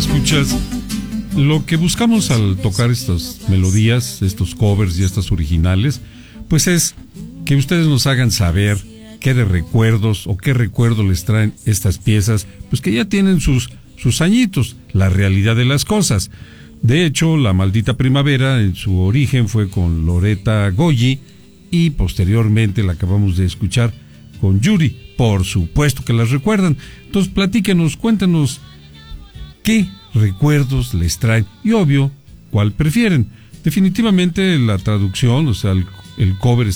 escuchas, lo que buscamos al tocar estas melodías, estos covers y estas originales, pues es que ustedes nos hagan saber qué de recuerdos o qué recuerdos les traen estas piezas, pues que ya tienen sus añitos, la realidad de las cosas. De hecho, La Maldita Primavera en su origen fue con Loretta Goggi y posteriormente la acabamos de escuchar con Yuri. Por supuesto que las recuerdan. Entonces platíquenos, cuéntanos qué recuerdos les traen y obvio, cuál prefieren. Definitivamente la traducción, o sea, el cover